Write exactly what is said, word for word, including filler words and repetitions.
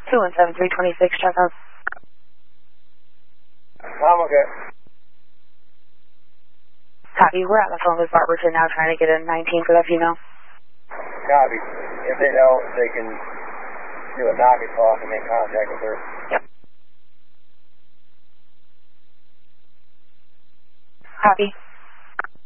two one seven, three two six, check out. I'm okay. Copy, we're on the phone with Barberton now trying to get a nineteen for that female. Copy. If they don't, they can do a knock it off and make contact with her. Yep. Copy.